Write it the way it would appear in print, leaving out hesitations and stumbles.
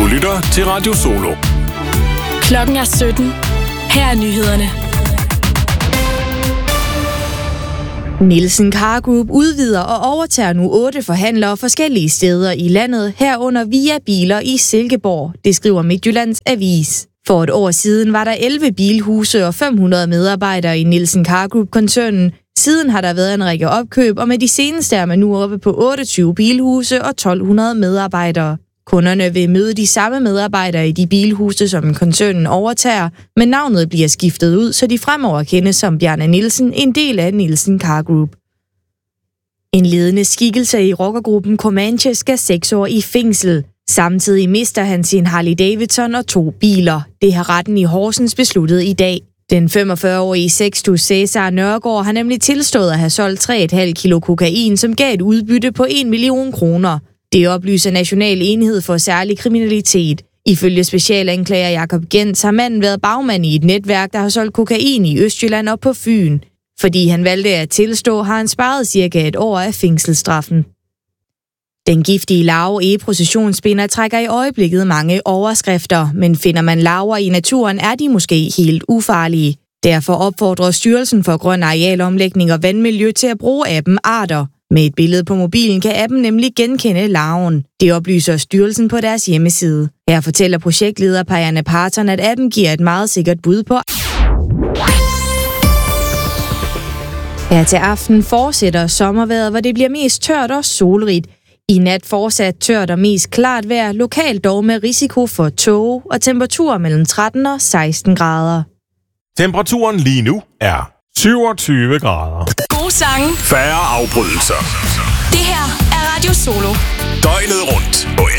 lytter til Radio Solo. Klokken er 17. Her er nyhederne. Nielsen Car Group udvider og overtager nu 8 forhandlere forskellige steder i landet, herunder via biler i Silkeborg, det skriver Midtjyllands Avis. For et år siden var der 11 bilhuse og 500 medarbejdere i Nielsen Car Group-koncernen. Siden har der været en række opkøb, og med de seneste er man nu oppe på 28 bilhuse og 1200 medarbejdere. Kunderne vil møde de samme medarbejdere i de bilhuse, som koncernen overtager, men navnet bliver skiftet ud, så de fremover kendes som Bjarne Nielsen, en del af Nielsen Car Group. En ledende skikkelse i rockergruppen Comanche skal 6 år i fængsel. Samtidig mister han sin Harley Davidson og 2 biler. Det har retten i Horsens besluttet i dag. Den 45-årige Sextus Cæsar Nørgaard har nemlig tilstået at have solgt 3,5 kilo kokain, som gav et udbytte på 1 million kroner. Det oplyser National Enhed for Særlig Kriminalitet. Ifølge specialanklager Jakob Gens har manden været bagmand i et netværk, der har solgt kokain i Østjylland og på Fyn. Fordi han valgte at tilstå, har han sparet cirka 1 år af fængselsstraffen. Den giftige larve e-processionsspinder trækker i øjeblikket mange overskrifter, men finder man larver i naturen, er de måske helt ufarlige. Derfor opfordrer Styrelsen for Grøn Arealomlægning og Vandmiljø til at bruge appen Arter. Med et billede på mobilen kan appen nemlig genkende larven. Det oplyser styrelsen på deres hjemmeside. Her fortæller projektleder Pajana Parton, at appen giver et meget sikkert bud på. Her til aften fortsætter sommervejret, hvor det bliver mest tørt og solrigt. I nat fortsat tørt og mest klart vejr, lokalt dog med risiko for tåge og temperaturer mellem 13 og 16 grader. Temperaturen lige nu er 27 grader. Gode sange. Færre afbrydelser. Det her er Radio Solo. Døgnet rundt på